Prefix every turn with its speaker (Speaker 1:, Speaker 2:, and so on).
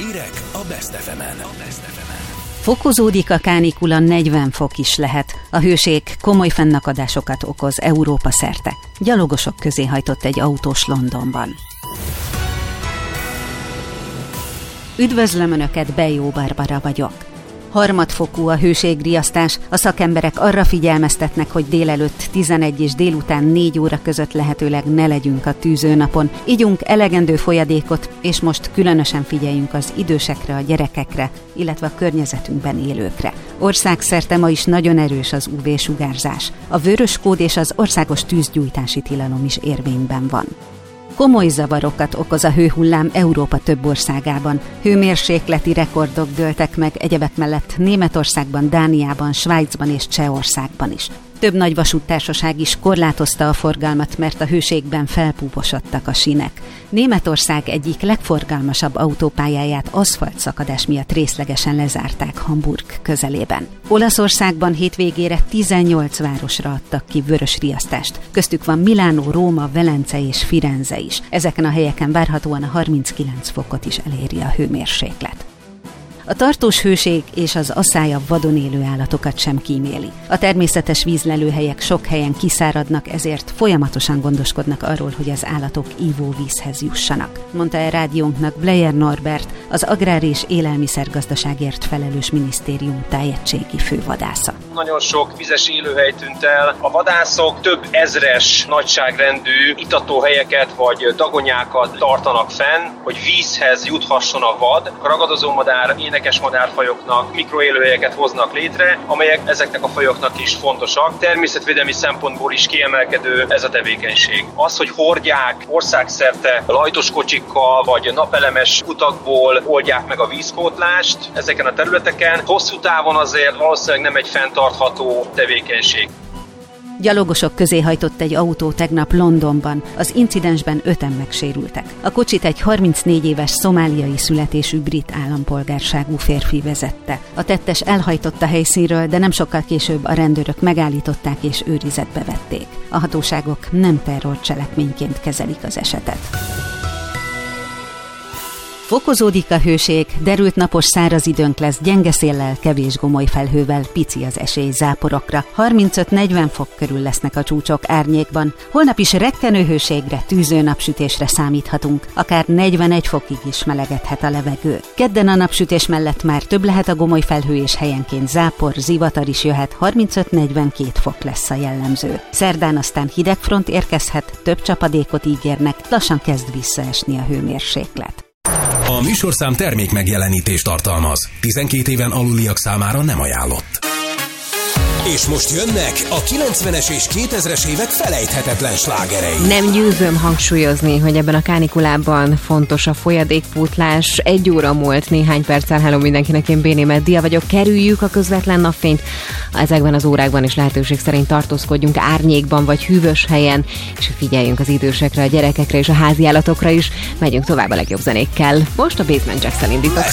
Speaker 1: Hírek a Best FM-en.
Speaker 2: Fokozódik a kánikula, 40 fok is lehet. A hőség komoly fennakadásokat okoz Európa szerte. Gyalogosok közé hajtott egy autós Londonban. Üdvözlöm Önöket, Bejó Barbara vagyok. Harmadfokú a hőségriasztás, a szakemberek arra figyelmeztetnek, hogy délelőtt 11 és délután 4 óra között lehetőleg ne legyünk a tűzőnapon. Igyunk elegendő folyadékot, és most különösen figyeljünk az idősekre, a gyerekekre, illetve a környezetünkben élőkre. Országszerte ma is nagyon erős az UV-sugárzás. A vörös kód és az országos tűzgyújtási tilalom is érvényben van. Komoly zavarokat okoz a hőhullám Európa több országában. Hőmérsékleti rekordok dőltek meg egyebek mellett Németországban, Dániában, Svájcban és Csehországban is. Több nagy vasúttársaság is korlátozta a forgalmat, mert a hőségben felpúposodtak a sínek. Németország egyik legforgalmasabb autópályáját aszfaltszakadás miatt részlegesen lezárták Hamburg közelében. Olaszországban hétvégére 18 városra adtak ki vörös riasztást. Köztük van Milánó, Róma, Velence és Firenze is. Ezeken a helyeken várhatóan a 39 fokot is eléri a hőmérséklet. A tartós hőség és az asszály a vadon élő állatokat sem kíméli. A természetes vízlelőhelyek sok helyen kiszáradnak, ezért folyamatosan gondoskodnak arról, hogy az állatok ivóvízhez jussanak, mondta el rádiónknak Bleyer Norbert, az Agrár- és Élelmiszergazdaságért felelős minisztérium tájegységi fővadásza.
Speaker 3: Nagyon sok vizes élőhely tűnt el. A vadászok több ezres nagyságrendű itatóhelyeket vagy dagonyákat tartanak fenn, hogy vízhez juthasson a vad. A ragadozómadár, énekes madárfajoknak mikroélőhelyeket hoznak létre, amelyek ezeknek a fajoknak is fontosak. Természetvédelmi szempontból is kiemelkedő ez a tevékenység. Az, hogy hordják országszerte lajtos kocsikkal vagy napelemes utakból oldják meg a vízpótlást ezeken a területeken, hosszú távon azért valószínűleg nem egy fenntartható tevékenység.
Speaker 2: Gyalogosok közé hajtott egy autó tegnap Londonban. Az incidensben 5-en megsérültek. A kocsit egy 34 éves szomáliai születésű brit állampolgárságú férfi vezette. A tettes elhajtott a helyszínről, de nem sokkal később a rendőrök megállították és őrizetbe vették. A hatóságok nem terrorcselekményként kezelik az esetet. Fokozódik a hőség, derült napos száraz időnk lesz, gyenge széllel, kevés gomoly felhővel, pici az esély záporokra. 35-40 fok körül lesznek a csúcsok árnyékban. Holnap is rekkenő hőségre, tűző napsütésre számíthatunk. Akár 41 fokig is melegedhet a levegő. Kedden a napsütés mellett már több lehet a gomoly felhő és helyenként zápor, zivatar is jöhet, 35-42 fok lesz a jellemző. Szerdán aztán hidegfront érkezhet, több csapadékot ígérnek, lassan kezd visszaesni a hőmérséklet.
Speaker 1: A műsorszám termék megjelenítést tartalmaz. 12 éven aluliak számára nem ajánlott. És most jönnek a 90-es és 2000-es évek felejthetetlen slágerei.
Speaker 4: Nem győzöm hangsúlyozni, hogy ebben a kánikulában fontos a folyadékpótlás. 1 óra múlt néhány perccel. Hello mindenkinek, én Béné Meddia vagyok. Kerüljük a közvetlen napfényt. Ezekben az órákban is lehetőség szerint tartózkodjunk árnyékban vagy hűvös helyen, és figyeljünk az idősekre, a gyerekekre és a háziállatokra is. Megyünk tovább a legjobb zenékkel. Most a Basement Jaxx-el indított.